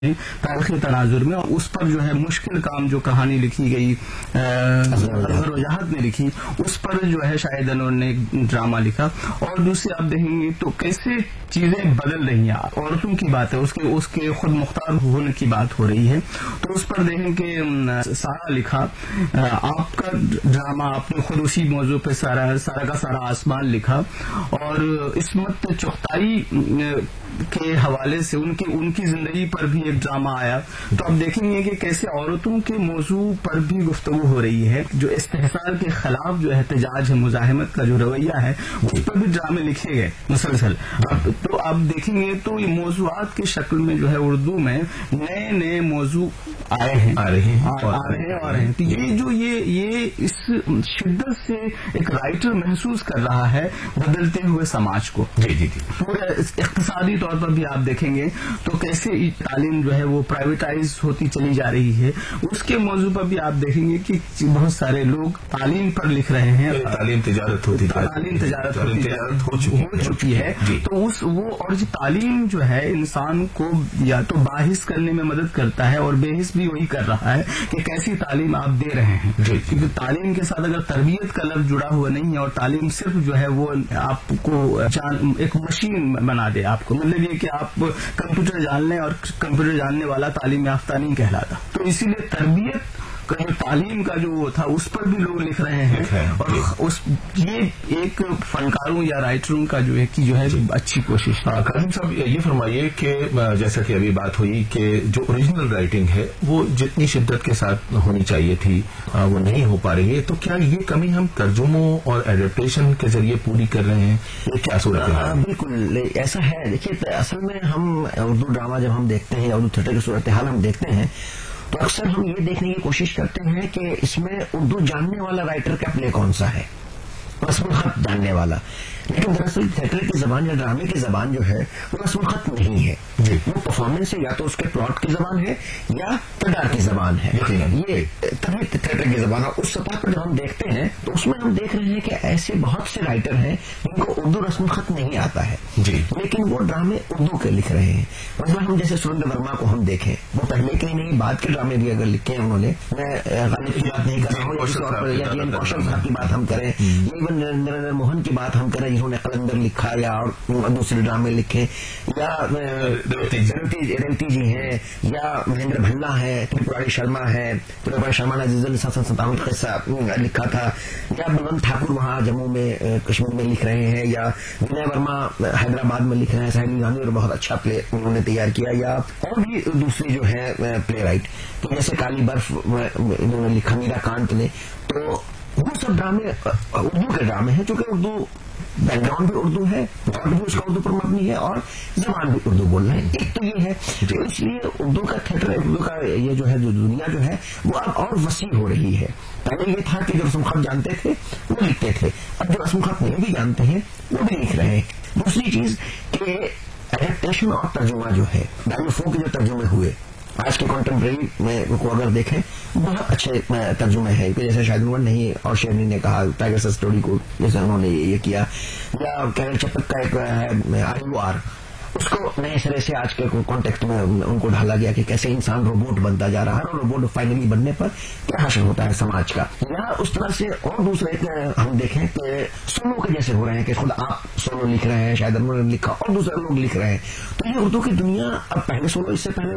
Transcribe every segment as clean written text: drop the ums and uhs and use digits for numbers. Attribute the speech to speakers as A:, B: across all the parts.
A: تاریخی تناظر میں، اور اس پر جو ہے مشکل کام جو کہانی لکھی گئی اظہر وجاہت نے لکھی، اس پر جو ہے شاہد انور نے ایک ڈرامہ لکھا. اور دوسری آپ دیکھیں گے تو کیسے چیزیں بدل رہی ہیں. عورتوں کی بات ہے، اس کے خود مختار ہونے کی بات ہو رہی ہے. تو اس پر دیکھیں کہ سارا لکھا، آپ کا ڈرامہ آپ نے خود اسی موضوع پہ سارا کا سارا آسمان لکھا. اور عصمت چغتائی کے حوالے سے ان کی زندگی پر بھی ایک ڈرامہ آیا. تو آپ دیکھیں گے کہ کیسے عورتوں کے موضوع پر بھی گفتگو ہو رہی ہے. جو استحصال کے خلاف جو احتجاج ہے، مزاحمت کا جو رویہ ہے، اس پر بھی ڈرامے لکھے گئے مسلسل. تو آپ دیکھیں گے تو یہ موضوعات کی شکل میں جو ہے اردو میں نئے موضوع آئے ہیں آ رہے ہیں. تو یہ اس شدت سے ایک رائٹر محسوس کر رہا ہے بدلتے ہوئے سماج کو.
B: جی
A: پورے اقتصادی طور پر بھی آپ دیکھیں گے تو کیسے تعلیم جو ہے وہ پرائیویٹائز ہوتی چلی جا رہی ہے. اس کے موضوع پر بھی آپ دیکھیں گے کہ بہت سارے لوگ تعلیم پر لکھ رہے ہیں.
B: تعلیم تجارت ہو
A: چکی ہے. تو وہ اور تعلیم جو ہے انسان کو یا تو باحث کرنے میں مدد کرتا ہے، اور بےحث بھی وہی کر رہا ہے کہ کیسی تعلیم آپ دے رہے ہیں. کیونکہ تعلیم کے ساتھ اگر تربیت کا لفظ جڑا ہوا نہیں ہے، اور تعلیم صرف جو ہے وہ آپ کو ایک مشین بنا دے، آپ کو مطلب یہ کہ آپ کمپیوٹر جان لیں، اور کمپیوٹر جاننے والا تعلیم یافتہ نہیں کہلاتا. تو اسی لیے تربیت تعلیم کا جو وہ تھا اس پر بھی لوگ لکھ رہے ہیں. اور یہ ایک فنکاروں یا رائٹروں کا جو ہے اچھی کوشش.
B: قاسم صاحب یہ فرمائیے کہ جیسا کہ ابھی بات ہوئی کہ جو اوریجنل رائٹنگ ہے وہ جتنی شدت کے ساتھ ہونی چاہیے تھی وہ نہیں ہو پا رہی ہے. تو کیا یہ کمی ہم ترجموں اور ایڈیپٹیشن کے ذریعے پوری کر رہے ہیں؟ یہ کیا صورت ہے؟
C: بالکل ایسا ہے. دیکھیے اصل میں ہم اردو ڈرامہ جب ہم دیکھتے ہیں، اردو تھیٹر کی صورتحال ہم دیکھتے ہیں، تو اکثر ہم یہ دیکھنے کی کوشش کرتے ہیں کہ اس میں اردو جاننے والا رائٹر کا پلے کون سا ہے، رسم الخط جاننے والا. لیکن دراصل تھیٹر کی زبان یا ڈرامے کی زبان جو ہے وہ رسم الخط نہیں ہے. وہ پرفارمنس ہے، یا تو اس کے پلاٹ کی زبان ہے یا کردار کی زبان ہے. یہ تبھی تھیٹر کی زبان ہے. اس سطح پر جب ہم دیکھتے ہیں تو اس میں ہم دیکھ رہے ہیں کہ ایسے بہت سے رائٹر ہیں جن کو اردو رسم الخط نہیں آتا ہے، لیکن وہ ڈرامے اردو کے لکھ رہے ہیں. مثلا ہم جیسے سریندر ورما کو ہم دیکھیں، وہ پہلے کے ہی نہیں بعد کے ڈرامے بھی اگر لکھے ہیں انہوں نے، میں غالب کی بات نہیں کر رہا ہوں، یا جی این کوشل صاحب کی بات ہم کریں، یا ایون نریندر موہن کی بات ہم کریں جنہوں نے قلندر لکھا یا اور دوسرے ڈرامے لکھے، یا ریوتی جی ہیں، یا مہندر بھلا ہے، تریپوراری شرما ہے، تریپوراری شرما نے عزیز النساء 57 قصہ لکھا تھا، یا بلوند ٹھاکر وہاں جموں میں کشمیر میں لکھ رہے ہیں، یا ونے ورما حیدرآباد میں لکھ رہے ہیں. سہیل گاندھی اور بہت اچھا پلے انہوں نے تیار کیا، یا اور بھی دوسری جو ہے پلے رائٹ جیسے کالی برف انہوں نے لکھا، میرا کانت نے. تو وہ سب ڈرامے اردو کے ڈرامے ہیں، چونکہ اردو بیک گراؤنڈ بھی اردو ہے، پلاٹ بھی اس کا اردو پر مبنی ہے، اور زبان بھی اردو بول رہے ہیں. ایک تو یہ ہے، تو اس لیے اردو کا تھیٹر، اردو کا یہ جو ہے جو دنیا جو ہے وہ اب اور وسیع ہو رہی ہے. پہلے یہ تھا کہ جو رسم خط جانتے تھے وہ لکھتے تھے، اب جو رسم خط نہیں بھی جانتے ہیں وہ بھی لکھ رہے ہیں. دوسری چیز کہ ایڈیپٹیشن اور ترجمہ جو ہے، ڈائیوفو کے جو ترجمے ہوئے آج کے کانٹمپریری میں کو اگر دیکھیں بہت اچھے ترجمے ہیں. جیسے شاہد انور نے اور شیرنی نے کہا ٹائگر سر اسٹوری کو جیسے انہوں نے یہ کیا، یا کیرل چپک کا ایک ہے IUR، اس کو نئے سرے سے آج کے کانٹیکسٹ میں ان کو ڈھالا گیا کہ کیسے انسان روبوٹ بنتا جا رہا ہے، اور روبوٹ فائنلی بننے پر کیا حشر ہوتا ہے سماج کا. یا اس طرح سے اور دوسرے ہم دیکھیں کہ سولو کے جیسے ہو رہے ہیں کہ خود آپ سولو لکھ رہے ہیں، شاید انہوں نے لکھا اور دوسرے لوگ لکھ رہے ہیں. تو یہ اردو کی دنیا اب پہلے سولو، اس سے پہلے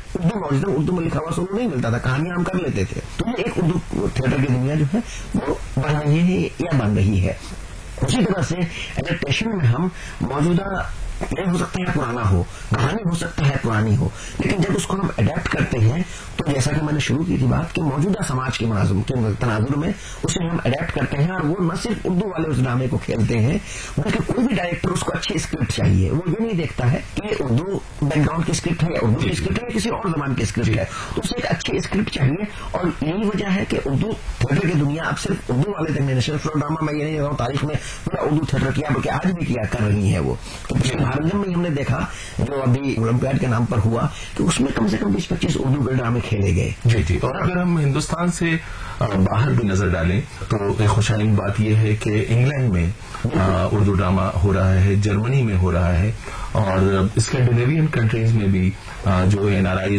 C: اردو میں لکھا ہوا سولو نہیں ملتا تھا، کہانیاں ہم کر لیتے تھے. تو یہ ایک اردو تھیٹر کی دنیا جو ہے وہ بن رہی ہے یا بن رہی ہے. اسی طرح سے ایڈیپٹیشن میں ہم موجودہ پلے ہو سکتا ہے پرانا ہو، کہانی ہو سکتا ہے پرانی ہو، لیکن جب اس کو ہم اڈیپٹ کرتے ہیں تو جیسا کہ میں نے شروع کی تھی بات کہ موجودہ سماج کے تناظر میں اسے ہم اڈیپٹ کرتے ہیں. اور وہ نہ صرف اردو والے اس ڈرامے کو کھیلتے ہیں بلکہ کوئی بھی ڈائریکٹر اس کو اچھی اسکرپٹ چاہیے. وہ یہ نہیں دیکھتا ہے کہ اردو بیک گراؤنڈ کی اسکرپٹ ہے یا اردو کی اسکرپٹ ہے یا کسی اور زبان کی اسکرپٹ ہے، تو اسے ایک اچھی اسکرپٹ چاہیے. اور یہی وجہ ہے کہ اردو تھیٹر کی دنیا اب صرف اردو والے تک نیشنل فلم ڈرامہ میں یہ نہیں رہا ہوں تاریخ میں پورا اردو تھیٹر کیا، بلکہ آج بھی کیا کر رہی ہے. وہ بھارتم میں ہم نے دیکھا جو ابھی اولمپیاڈ کے نام پر ہوا کہ اس میں کم سے کم 20-25 اردو کے ڈرامے کھیلے گئے.
B: جی. اور اگر ہم ہندوستان سے باہر بھی نظر ڈالیں تو ایک خوشائن بات یہ ہے کہ انگلینڈ میں اردو ڈرامہ ہو رہا ہے، جرمنی میں ہو رہا ہے، اور اسکینڈینیوین کنٹریز میں بھی जो NRI